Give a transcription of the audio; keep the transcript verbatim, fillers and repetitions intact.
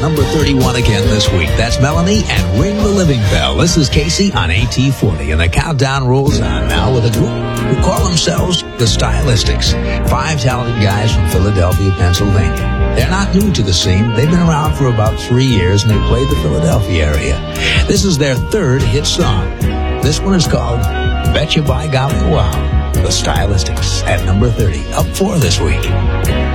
number thirty-one again this week. That's Melanie and Ring the Living Bell. This is Casey on A T forty, and the countdown rolls on now with a group who call themselves the Stylistics. Five talented guys from Philadelphia, Pennsylvania. They're not new to the scene. They've been around for about three years, and they play the Philadelphia area. This is their third hit song. This one is called Betcha by Golly Wow. The Stylistics at number thirty, up four this week.